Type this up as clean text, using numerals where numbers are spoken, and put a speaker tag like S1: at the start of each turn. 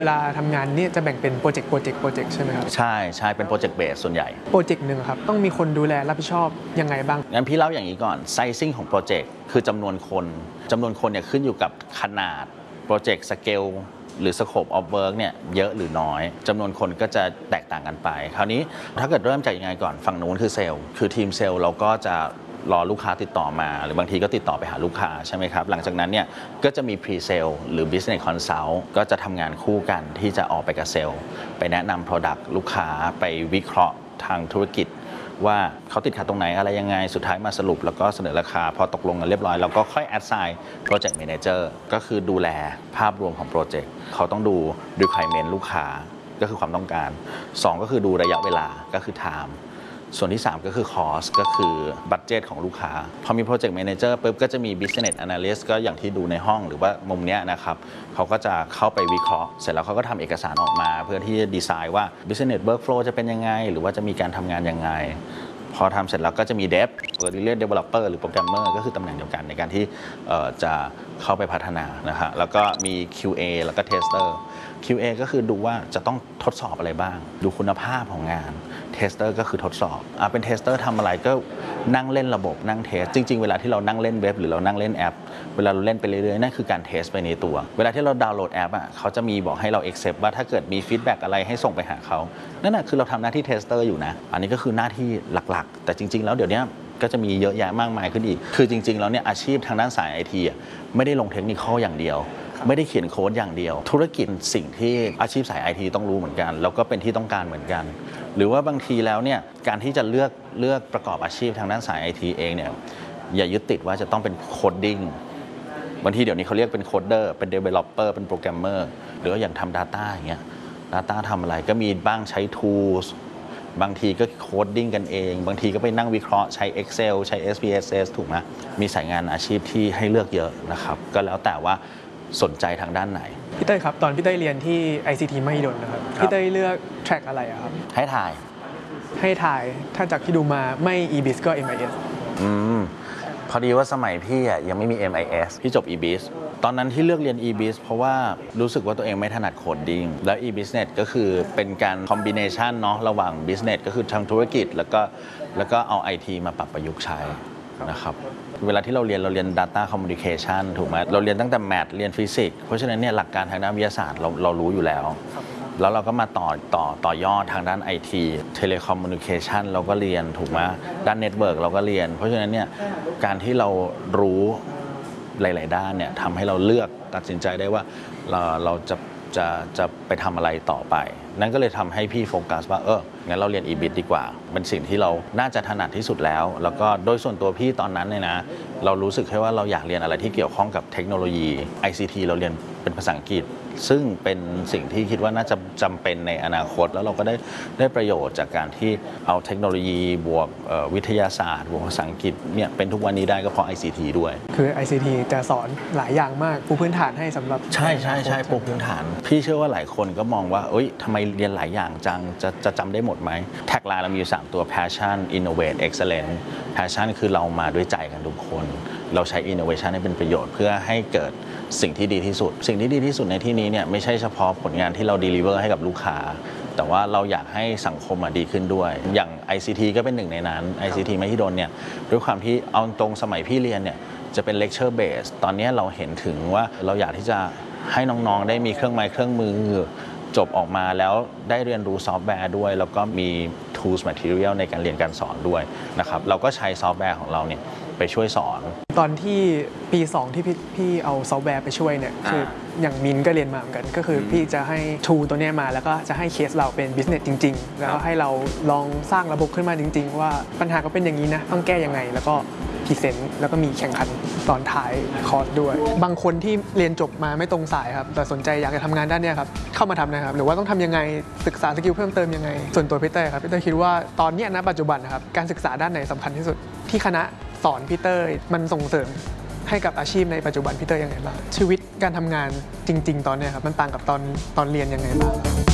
S1: เวลาทำงานนี่จะแบ่งเป็นโปรเจกต์ใช่ไหมครับ
S2: ใช่เป็นโปรเจกต์เบสส่วนใหญ่
S1: โปรเจกต์หนึ่งครับต้องมีคนดูแลรับผิดชอบยังไงบ้าง
S2: งั้นพี่เล่าอย่างนี้ก่อนไซซิ่งของโปรเจกต์คือจำนวนคนเนี่ยขึ้นอยู่กับขนาดโปรเจกต์สเกลหรือ scope of work เนี่ยเยอะหรือน้อยจำนวนคนก็จะแตกต่างกันไปคราวนี้ถ้าเกิดเริ่มจากยังไงก่อนฝั่งนู้นคือเซลล์คือทีมเซลล์เราก็จะรอลูกค้าติดต่อมาหรือบางทีก็ติดต่อไปหาลูกค้าใช่ไหมครับหลังจากนั้นเนี่ยก็จะมี pre-sale หรือ business consult ก็จะทำงานคู่กันที่จะออกไปกับเซลล์ไปแนะนำ product ลูกค้าไปวิเคราะห์ทางธุรกิจว่าเขาติดขัดตรงไหนอะไรยังไงสุดท้ายมาสรุปแล้วก็เสนอราคาพอตกลงกันเรียบร้อยเราก็ค่อย assign project manager ก็คือดูแลภาพรวมของโปรเจกต์เขาต้องดู requirement ลูกค้าก็คือความต้องการ2ก็คือดูระยะเวลาก็คือ timeส่วนที่3ก็คือ cost ก็คือบัดเจตของลูกค้าพอมี project manager ปุ๊บก็จะมี business analyst ก็อย่างที่ดูในห้องหรือว่ามุมเนี้ยนะครับเขาก็จะเข้าไปวิเคราะห์เสร็จแล้วเขาก็ทำเอกสารออกมาเพื่อที่จะดีไซน์ว่า business workflow จะเป็นยังไงหรือว่าจะมีการทำงานยังไงพอทำเสร็จแล้วก็จะมี dev หรือเรียก developer หรือ programmer ก็คือตำแหน่งเดียวกันในการที่จะเข้าไปพัฒนานะฮะแล้วก็มี QA แล้วก็ tester QA ก็คือดูว่าจะต้องทดสอบอะไรบ้างดูคุณภาพของงาน tester ก็คือทดสอบเป็น tester ทำอะไรก็นั่งเล่นระบบนั่งเทสจริงๆเวลาที่เรานั่งเล่นเว็บหรือเรานั่งเล่นแอปเวลาเราเล่นไปเรื่อยๆนั่นคือการเทสไปในตัวเวลาที่เราดาวน์โหลดแอปเขาจะมีบอกให้เรา accept ว่าถ้าเกิดมี feedback อะไรให้ส่งไปหาเขานั่นคือเราทำหน้าที่ tester อยู่นะอันนี้ก็คือหน้าที่หลักๆแต่จริงๆแล้วเดี๋ยวนี้ก็จะมีเยอะแยะมากมายขึ้นอีกคือจริงๆแล้วเนี่ยอาชีพทางด้านสาย IT ไม่ได้ลงเทคนิคอย่างเดียวไม่ได้เขียนโค้ดอย่างเดียวธุรกิจสิ่งที่อาชีพสาย IT ต้องรู้เหมือนกันแล้วก็เป็นที่ต้องการเหมือนกันหรือว่าบางทีแล้วเนี่ยการที่จะเลือกประกอบอาชีพทางด้านสาย IT เองเนี่ยอย่ายึดติดว่าจะต้องเป็นโคดดิ้งบางทีเดี๋ยวนี้เขาเรียกเป็นโคดเดอร์เป็น developer เป็นโปรแกรมเมอร์หรือว่าอย่างทำ Data อย่างเงี้ย Data ทำอะไรก็มีบ้างใช้ tools บางทีก็โคดดิ้งกันเองบางทีก็ไปนั่งวิเคราะห์ใช้ Excel ใช้ SPSS ถูกไหมมีสายงานอาชีพที่ให้เลือกเยอะนะครับก็แล้วแต่ว่าสนใจทางด้านไหน
S1: พี่เต้ยครับตอนพี่เต้ยเรียนที่ ICT มหิดลนะครับพี่เต้ยเลือกแทร็กอะไรครับ
S2: ให้ถ่าย
S1: ถ้าจากที่ดูมาไม่ EBIS ก็ MIS
S2: พอดีว่าสมัยพี่ยังไม่มี MIS พี่จบ EBIS ตอนนั้นที่เลือกเรียน EBIS เพราะว่ารู้สึกว่าตัวเองไม่ถนัดโคดดิ้งแล้ว e-business ก็คือเป็นการคอมบิเนชันเนาะระหว่าง business ก็คือทางธุรกิจแล้วก็เอา IT มาปรับประยุกต์ใช้นะครับเวลาที่เราเรียน data communication ถูกไหมเราเรียนตั้งแต่ math เรียนฟิสิกส์เพราะฉะนั้นเนี่ยหลักการทางด้านวิทยาศาสตร์เรารู้อยู่แล้วแล้วเราก็มาต่อยอดทางด้าน IT telecommunication เราก็เรียนถูกไหมด้าน network เราก็เรียนเพราะฉะนั้นเนี่ยการที่เรารู้หลายๆด้านเนี่ยทำให้เราเลือกตัดสินใจได้ว่าเราจะไปทำอะไรต่อไปนั่นก็เลยทำให้พี่โฟกัสว่างั้นเราเรียน EBIT ดีกว่าเป็นสิ่งที่เราน่าจะถนัดที่สุดแล้วก็โดยส่วนตัวพี่ตอนนั้นเนี่ยนะเรารู้สึกแค่ว่าเราอยากเรียนอะไรที่เกี่ยวข้องกับเทคโนโลยี ICT เราเรียนเป็นภาษาอังกฤษซึ่งเป็นสิ่งที่คิดว่าน่าจะจำเป็นในอนาคตแล้วเราก็ได้ประโยชน์จากการที่เอาเทคโนโลยีบวกวิทยาศาสตร์บวกภาษาอังกฤษเนี่ยเป็นทุกวันนี้ได้ก็เพราะ ICT ด้วย
S1: คือ ICT จะสอนหลายอย่างมากปูพื้นฐานให้สำหรับ
S2: ใช่ปูพื้นฐานพี่เชื่อว่าหลายคนก็มองว่าทำไมเรียนหลายอย่างจังจะจำได้หมดไหมแท็กไลน์เรามีอยู่3ตัว passion innovate excellence passion คือเรามาด้วยใจกันทุกคนเราใช้ innovation ให้เป็นประโยชน์เพื่อให้เกิดสิ่งที่ดีที่สุดสิ่งที่ดีที่สุดในที่นี้เนี่ยไม่ใช่เฉพาะผลงานที่เรา deliver ให้กับลูกค้าแต่ว่าเราอยากให้สังคมดีขึ้นด้วยอย่าง ICT ก็เป็นหนึ่งในนั้น ICT มหิดลเนี่ยด้วยความที่เอาตรงสมัยพี่เรียนเนี่ยจะเป็น lecture base ตอนนี้เราเห็นถึงว่าเราอยากที่จะให้น้องๆได้มีเครื่องไม้เครื่องมือจบออกมาแล้วได้เรียนรู้ซอฟต์แวร์ด้วยแล้วก็มี tools material ในการเรียนการสอนด้วยนะครับเราก็ใช้ซอฟต์แวร์ของเราเนี่ยไปช่วยสอน
S1: ตอนที่ปี2ที่พี่เอาซอฟต์แวร์ไปช่วยเนี่ยคืออย่างมินก็เรียนมาเหมือนกันก็คือพี่จะให้ทูตัวนี้มาแล้วก็จะให้เคสเราเป็นบิสเนสจริงๆแล้วให้เราลองสร้างระบบขึ้นมาจริงๆว่าปัญหาก็เป็นอย่างนี้นะต้องแก้ยังไงแล้วก็พรีเซนต์แล้วก็มีแข่งขันตอนท้ายคอร์สด้วยบางคนที่เรียนจบมาไม่ตรงสายครับแต่สนใจอยากจะทำงานด้านนี้ครับเข้ามาทำนะครับหรือว่าต้องทำยังไงศึกษาสกิลเพิ่มเติมยังไงส่วนตัวพี่เต้ครับพี่เต้คิดว่าตอนนี้ณปัจจุบันนะครับการศึกษาด้านไหนสำคัญที่สุดที่คณะสอนพี่เต้มันส่งเสริมให้กับอาชีพในปัจจุบันพี่เต้ยังไงบ้างชีวิตการทำงานจริงๆตอนนี้ครับมันต่างกับตอนเรียนยังไงบ้าง